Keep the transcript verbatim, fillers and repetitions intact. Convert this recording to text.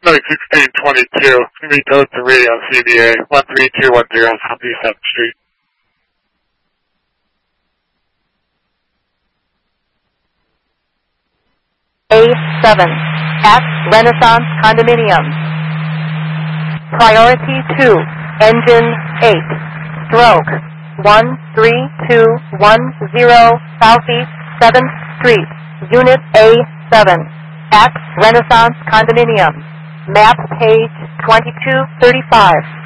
Like sixteen twenty-two, me code three on C B A, one three two one zero Southeast seventh Street. A seven, at Renaissance Condominium. Priority two, engine eight, stroke, one three two one zero Southeast seventh Street, Unit A seven, at Renaissance Condominium. Map page twenty-two thirty-five.